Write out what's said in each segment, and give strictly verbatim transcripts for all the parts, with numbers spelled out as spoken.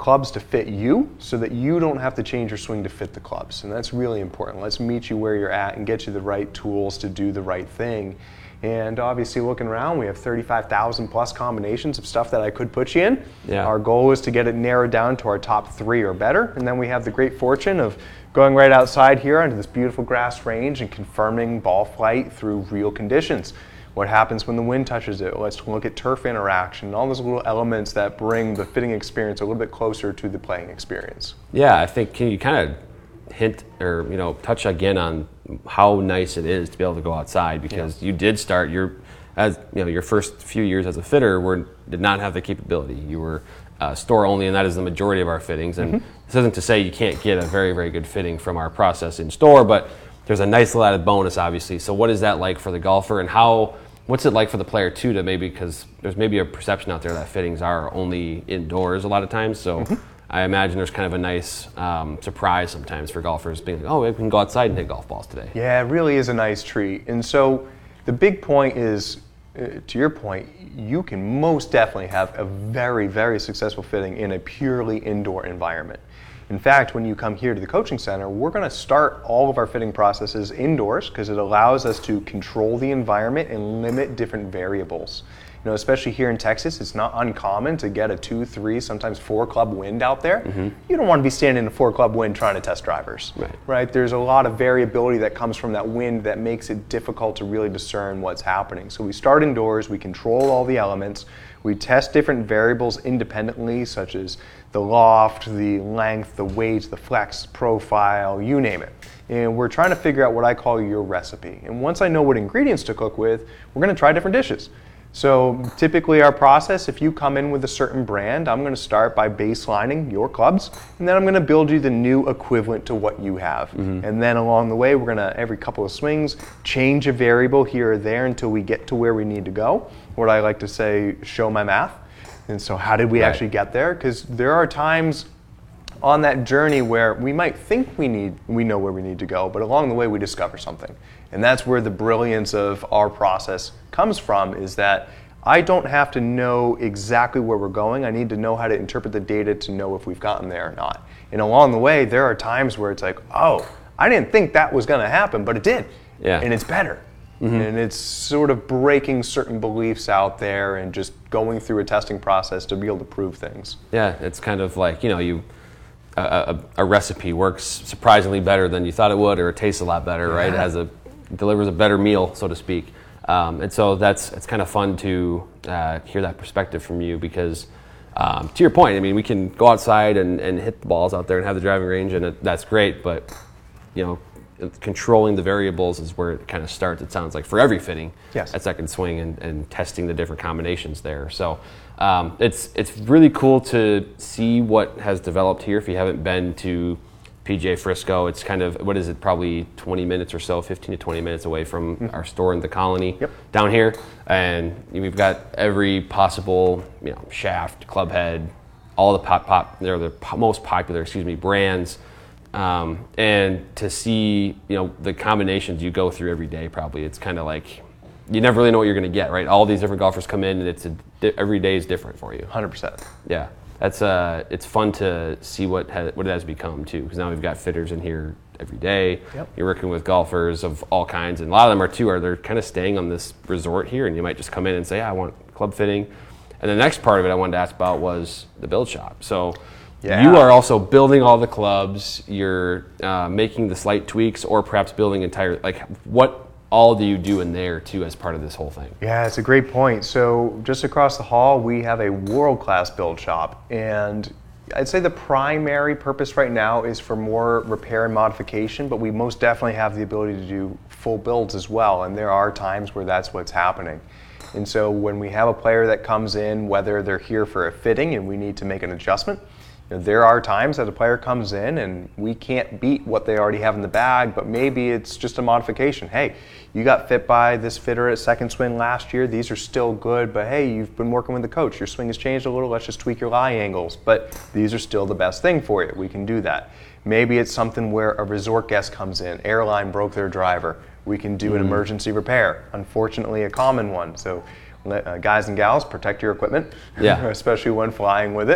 clubs to fit you so that you don't have to change your swing to fit the clubs. And that's really important. Let's meet you where you're at and get you the right tools to do the right thing. And obviously looking around, we have thirty-five thousand plus combinations of stuff that I could put you in. Yeah. Our goal is to get it narrowed down to our top three or better. And then we have the great fortune of going right outside here onto this beautiful grass range and confirming ball flight through real conditions. What happens when the wind touches it? Let's look at turf interaction and all those little elements that bring the fitting experience a little bit closer to the playing experience. Yeah, I think, can you kind of hint or, you know, touch again on how nice it is to be able to go outside, because yeah. you did start your, as you know, your first few years as a fitter were did not have the capability. You were uh, store only, and that is the majority of our fittings. And mm-hmm. this isn't to say you can't get a very, very good fitting from our process in store, but there's a nice little added bonus, obviously. So what is that like for the golfer, and how, what's it like for the player too, to maybe, because there's maybe a perception out there that fittings are only indoors a lot of times. So mm-hmm. I imagine there's kind of a nice um, surprise sometimes for golfers being like, oh, we can go outside and hit golf balls today. Yeah, it really is a nice treat. And so the big point is, uh, to your point, you can most definitely have a very, very successful fitting in a purely indoor environment. In fact, when you come here to the coaching center, we're going to start all of our fitting processes indoors because it allows us to control the environment and limit different variables. You know, especially here in Texas, it's not uncommon to get a two, three, sometimes four club wind out there. Mm-hmm. You don't want to be standing in a four club wind trying to test drivers, right. right? There's a lot of variability that comes from that wind that makes it difficult to really discern what's happening. So we start indoors, we control all the elements, we test different variables independently, such as the loft, the length, the weight, the flex profile, you name it. And we're trying to figure out what I call your recipe. And once I know what ingredients to cook with, we're going to try different dishes. So typically our process, if you come in with a certain brand, I'm going to start by baselining your clubs, and then I'm going to build you the new equivalent to what you have. Mm-hmm. And then along the way, we're going to, every couple of swings, change a variable here or there until we get to where we need to go. What I like to say, show my math. And so how did we right. actually get there? Because there are times on that journey where we might think we need, we know where we need to go, but along the way we discover something. And that's where the brilliance of our process comes from, is that I don't have to know exactly where we're going. I need to know how to interpret the data to know if we've gotten there or not. And along the way, there are times where it's like, oh, I didn't think that was going to happen, but it did. Yeah. And it's better. Mm-hmm. And it's sort of breaking certain beliefs out there and just going through a testing process to be able to prove things. Yeah, it's kind of like, you know, you a, a, a recipe works surprisingly better than you thought it would, or it tastes a lot better, yeah. right? It has a delivers a better meal, so to speak. Um, and so that's it's kind of fun to uh, hear that perspective from you, because um, to your point, I mean, we can go outside and, and hit the balls out there and have the driving range, and it, that's great, but you know, controlling the variables is where it kind of starts, it sounds like, for every fitting yes. at second swing, and, and testing the different combinations there. So um, it's it's really cool to see what has developed here. If you haven't been to P G A Frisco, it's kind of, what is it, probably twenty minutes or so, fifteen to twenty minutes away from mm-hmm. our store in the Colony yep. down here. And we've got every possible, you know, shaft, club head, all the pop, pop, they're the most popular, excuse me, brands. Um, and to see, you know, the combinations you go through every day, probably, it's kind of like, you never really know what you're going to get, right? All these different golfers come in, and it's a, every day is different for you. one hundred percent. Yeah. That's uh, it's fun to see what has, what it has become too, because now we've got fitters in here every day. Yep. You're working with golfers of all kinds, and a lot of them are too are they're kind of staying on this resort here, and you might just come in and say, yeah, I want club fitting. And the next part of it I wanted to ask about was the build shop. So yeah. you are also building all the clubs. You're uh, making the slight tweaks, or perhaps building entire, like what all do you do in there too as part of this whole thing? Yeah, it's a great point. So just across the hall, we have a world-class build shop, and I'd say the primary purpose right now is for more repair and modification, but we most definitely have the ability to do full builds as well, and there are times where that's what's happening. And so when we have a player that comes in, whether they're here for a fitting and we need to make an adjustment, there are times that a player comes in and we can't beat what they already have in the bag, but maybe it's just a modification. Hey, you got fit by this fitter at second swing last year. These are still good, but hey, you've been working with the coach. Your swing has changed a little. Let's just tweak your lie angles. But these are still the best thing for you. We can do that. Maybe it's something where a resort guest comes in. Airline broke their driver. We can do mm-hmm. an emergency repair. Unfortunately, a common one. So uh, guys and gals, protect your equipment, yeah. especially when flying with it.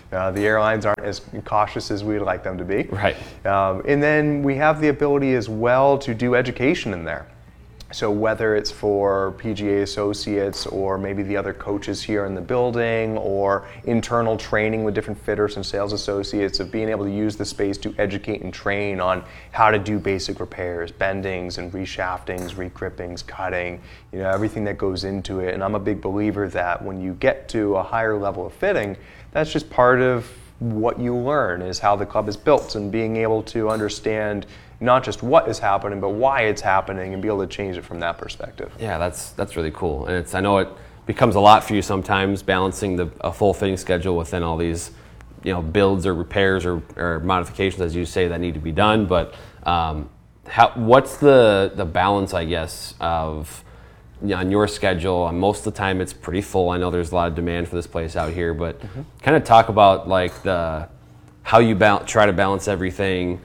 Uh, the airlines aren't as cautious as we'd like them to be. Right. Um, and then we have the ability as well to do education in there. So whether it's for P G A associates or maybe the other coaches here in the building, or internal training with different fitters and sales associates, of being able to use the space to educate and train on how to do basic repairs, bendings and reshaftings, recryppings, cutting, you know, everything that goes into it. And I'm a big believer that when you get to a higher level of fitting, that's just part of what you learn, is how the club is built, and being able to understand not just what is happening, but why it's happening, and be able to change it from that perspective. Yeah, that's that's really cool. And it's I know it becomes a lot for you sometimes, balancing the a full fitting schedule within all these, you know, builds or repairs or, or modifications, as you say, that need to be done. But um, how what's the the balance, I guess, of, you know, on your schedule? And most of the time it's pretty full. I know there's a lot of demand for this place out here, but mm-hmm. kind of talk about like the how you ba- try to balance everything.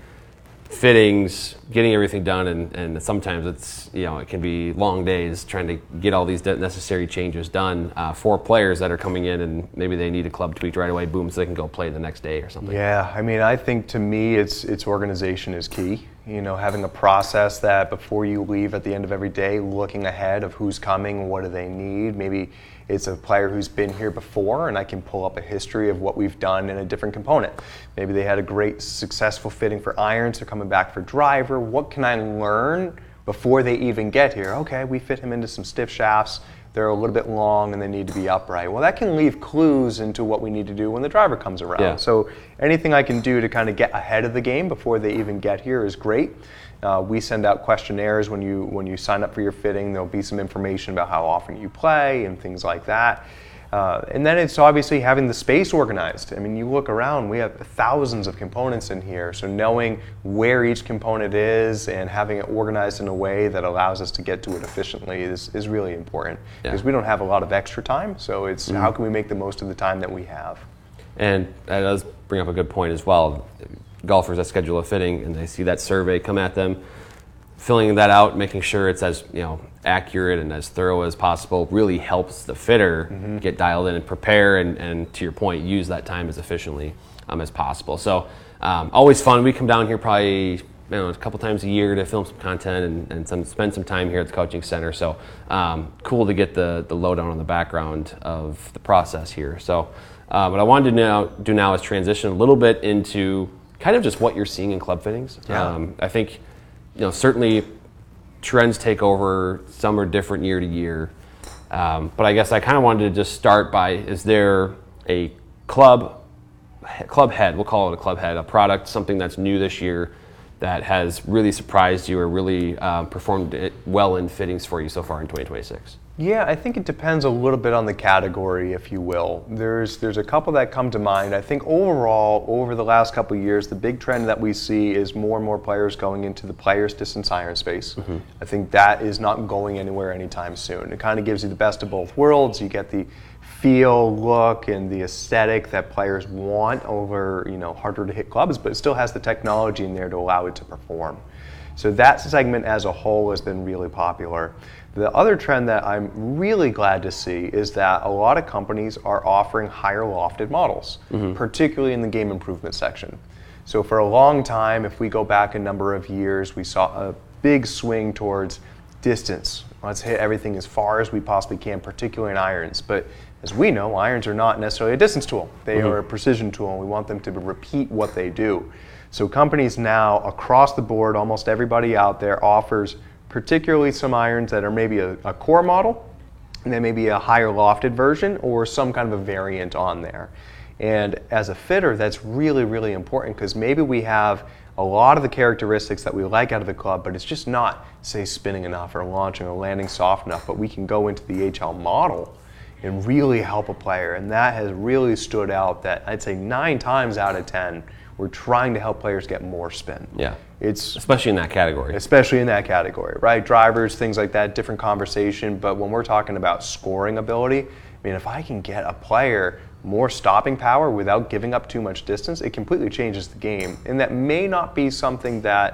Fittings, getting everything done, and, and sometimes it's, you know, it can be long days trying to get all these necessary changes done uh, for players that are coming in, and maybe they need a club tweaked right away, boom, so they can go play the next day or something. Yeah, I mean, I think to me it's it's organization is key. You know, having a process that before you leave at the end of every day, looking ahead of who's coming, what do they need. Maybe it's a player who's been here before, and I can pull up a history of what we've done in a different component. Maybe they had a great successful fitting for irons, they're coming back for driver. What can I learn before they even get here? Okay, we fit him into some stiff shafts. They're a little bit long and they need to be upright. Well, that can leave clues into what we need to do when the driver comes around. Yeah. So anything I can do to kind of get ahead of the game before they even get here is great. Uh, we send out questionnaires when you when you sign up for your fitting. There'll be some information about how often you play and things like that. Uh, and then it's obviously having the space organized. I mean, you look around, we have thousands of components in here, so knowing where each component is and having it organized in a way that allows us to get to it efficiently is, is really important. Yeah. Because we don't have a lot of extra time, so it's Mm-hmm. how can we make the most of the time that we have. And that does bring up a good point as well. Golfers that schedule a fitting and they see that survey come at them, filling that out, making sure it's as, you know, accurate and as thorough as possible really helps the fitter mm-hmm. get dialed in and prepare, and, and to your point, use that time as efficiently um, as possible. So um, always fun. We come down here probably, you know, a couple times a year to film some content and, and some, spend some time here at the coaching center. So um, cool to get the, the lowdown on the background of the process here. So uh, what I wanted to now, do now is transition a little bit into kind of just what you're seeing in club fittings. Yeah. Um, I think, you know, certainly trends take over. Some are different year to year. Um, but I guess I kind of wanted to just start by, is there a club, club head, we'll call it a club head, a product, something that's new this year that has really surprised you or really uh, performed it well in fittings for you so far in twenty twenty-six? Yeah, I think it depends a little bit on the category, if you will. There's there's a couple that come to mind. I think overall, over the last couple of years, the big trend that we see is more and more players going into the players distance iron space. Mm-hmm. I think that is not going anywhere anytime soon. It kind of gives you the best of both worlds. You get the feel, look, and the aesthetic that players want over, you know, harder to hit clubs, but it still has the technology in there to allow it to perform. So that segment as a whole has been really popular. The other trend that I'm really glad to see is that a lot of companies are offering higher lofted models, mm-hmm. particularly in the game improvement section. So for a long time, if we go back a number of years, we saw a big swing towards distance. Let's hit everything as far as we possibly can, particularly in irons. But as we know, irons are not necessarily a distance tool. They mm-hmm. are a precision tool, and we want them to repeat what they do. So companies now, across the board, almost everybody out there offers particularly some irons that are maybe a, a core model, and then maybe a higher lofted version or some kind of a variant on there. And as a fitter, that's really, really important, because maybe we have a lot of the characteristics that we like out of the club, but it's just not, say, spinning enough or launching or landing soft enough, but we can go into the H L model and really help a player. And that has really stood out, that I'd say nine times out of ten, we're trying to help players get more spin. Yeah. It's especially in that category. Especially in that category, right? Drivers, things like that, different conversation. But when we're talking about scoring ability, I mean, if I can get a player more stopping power without giving up too much distance, it completely changes the game. And that may not be something that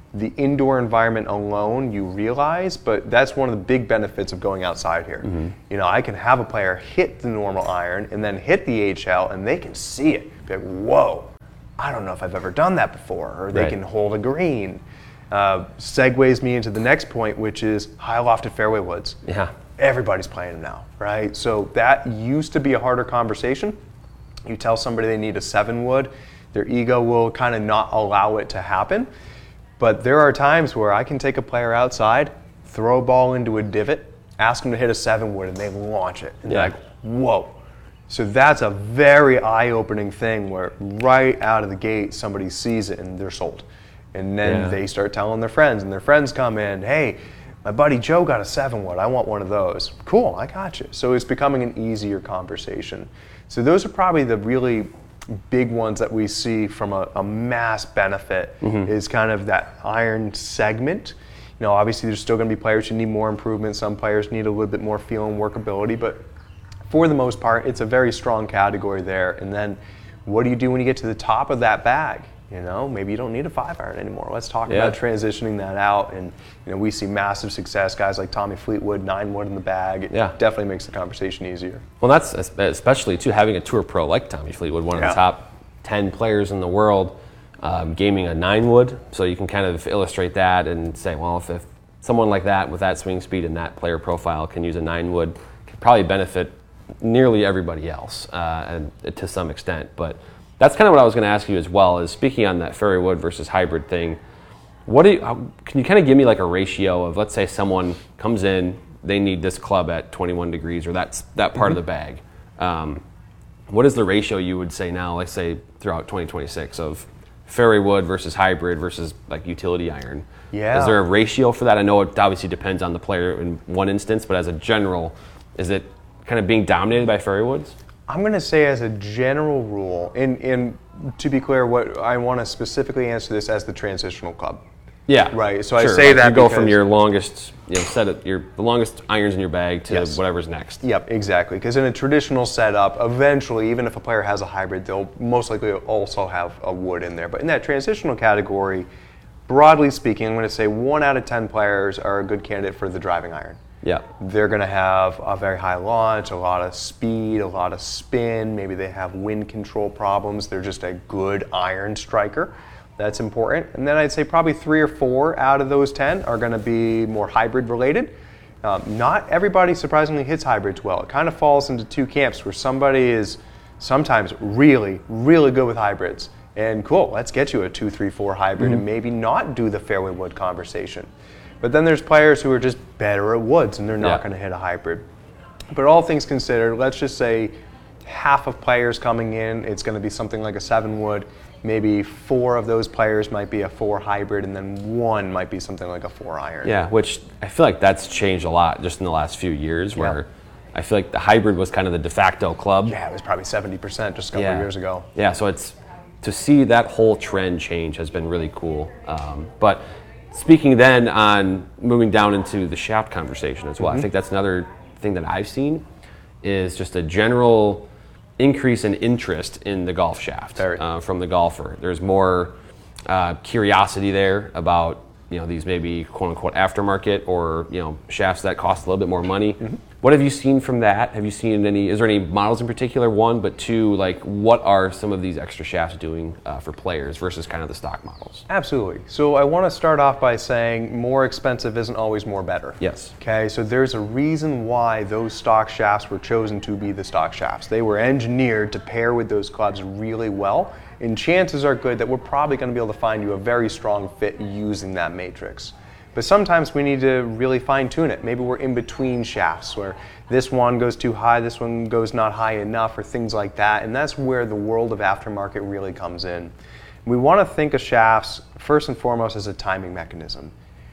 the indoor environment alone you realize, but that's one of the big benefits of going outside here. Mm-hmm. You know, I can have a player hit the normal iron and then hit the H L, and they can see it. Be like, whoa, I don't know if I've ever done that before. Or they right. can hold a green. Uh, segues me into the next point, which is high lofted fairway woods. Yeah. Everybody's playing them now, right? So that used to be a harder conversation. You tell somebody they need a seven wood, their ego will kind of not allow it to happen. But there are times where I can take a player outside, throw a ball into a divot, ask them to hit a seven wood, and they launch it. And yeah. they're like, whoa. So that's a very eye-opening thing where right out of the gate, somebody sees it and they're sold. And then yeah. they start telling their friends, and their friends come in, hey, my buddy Joe got a seven wood, I want one of those. Cool, I got you. So it's becoming an easier conversation. So those are probably the really big ones that we see from a, a mass benefit mm-hmm. is kind of that iron segment. You know, obviously there's still going to be players who need more improvement. Some players need a little bit more feel and workability, but for the most part, it's a very strong category there. And then what do you do when you get to the top of that bag? You know, maybe you don't need a five iron anymore. Let's talk yeah. about transitioning that out. And, you know, we see massive success, guys like Tommy Fleetwood, nine wood in the bag. It yeah. definitely makes the conversation easier. Well, that's especially, too, having a tour pro like Tommy Fleetwood, one of yeah. the top ten players in the world, um, gaming a nine wood. So you can kind of illustrate that and say, well, if, if someone like that with that swing speed and that player profile can use a nine wood, could probably benefit nearly everybody else uh, and to some extent. But that's kind of what I was going to ask you as well, is speaking on that fairway wood versus hybrid thing, what do you, how, can you kind of give me like a ratio of, let's say someone comes in, they need this club at twenty-one degrees or that's that part mm-hmm. of the bag. Um, what is the ratio you would say now, let's say throughout twenty twenty-six, of fairway wood versus hybrid versus like utility iron? Yeah. Is there a ratio for that? I know it obviously depends on the player in one instance, but as a general, is it kind of being dominated by fairway woods? I'm going to say as a general rule, and, and to be clear, what I want to specifically answer this as the transitional club. Yeah. Right. So sure. I say like that you go because, from your longest, you know, set of your the longest irons in your bag to yes. whatever's next. Yep, exactly. Because in a traditional setup, eventually, even if a player has a hybrid, they'll most likely also have a wood in there. But in that transitional category, broadly speaking, I'm going to say one out of ten players are a good candidate for the driving iron. Yeah. They're going to have a very high launch, a lot of speed, a lot of spin. Maybe they have wind control problems. They're just a good iron striker. That's important. And then I'd say probably three or four out of those ten are going to be more hybrid related. Um, not everybody surprisingly hits hybrids well. It kind of falls into two camps where somebody is sometimes really, really good with hybrids. And cool, let's get you a two, three, four hybrid mm-hmm. and maybe not do the fairway wood conversation. But then there's players who are just better at woods and they're not yeah. going to hit a hybrid. But all things considered, let's just say half of players coming in, it's going to be something like a seven wood. Maybe four of those players might be a four hybrid, and then one might be something like a four iron. Yeah, which I feel like that's changed a lot just in the last few years, where yeah. I feel like the hybrid was kind of the de facto club. Yeah, it was probably seventy percent just a couple yeah. of years ago. Yeah, so it's to see that whole trend change has been really cool. Um, but speaking then on moving down into the shaft conversation as well, mm-hmm. I think that's another thing that I've seen is just a general increase in interest in the golf shaft uh, from the golfer. There's more uh, curiosity there about, you know, these maybe quote unquote aftermarket or, you know, shafts that cost a little bit more money. Mm-hmm. What have you seen from that? Have you seen any, is there any models in particular? One, but two, like what are some of these extra shafts doing uh, for players versus kind of the stock models? Absolutely. So I want to start off by saying more expensive isn't always more better. Yes. Okay, so there's a reason why those stock shafts were chosen to be the stock shafts. They were engineered to pair with those clubs really well, and chances are good that we're probably going to be able to find you a very strong fit using that matrix. But sometimes we need to really fine tune it. Maybe we're in between shafts where this one goes too high, this one goes not high enough, or things like that. And that's where the world of aftermarket really comes in. We want to think of shafts first and foremost as a timing mechanism.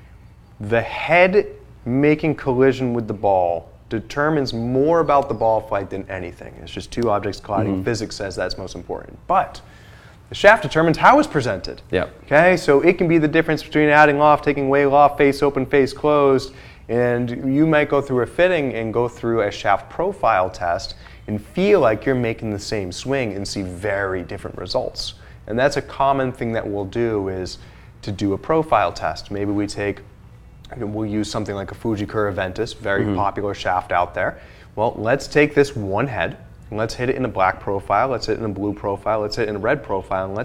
The head making collision with the ball determines more about the ball flight than anything. It's just two objects colliding. Mm-hmm. Physics says that's most important. But the shaft determines how it's presented. Yep. Okay, so it can be the difference between adding off, taking way off, face open, face closed, and you might go through a fitting and go through a shaft profile test and feel like you're making the same swing and see very different results. And that's a common thing that we'll do is to do a profile test. Maybe we take, we'll use something like a Fujikura Ventus, very mm-hmm. popular shaft out there. Well, let's take this one head, and let's hit it in a black profile, let's hit it in a blue profile, let's hit it in a red profile, and let's